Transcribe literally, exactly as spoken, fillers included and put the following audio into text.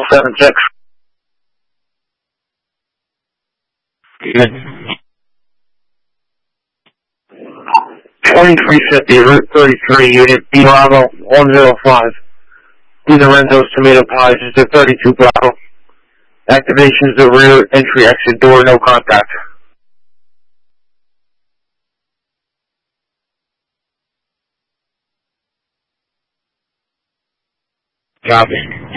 seven six. Good. twenty-three fifty, Route thirty-three, Unit B Bravo one zero five. D. Lorenzo's Tomato Pies is the thirty-two Bravo. Activation is the rear entry exit door, no contact. Copy.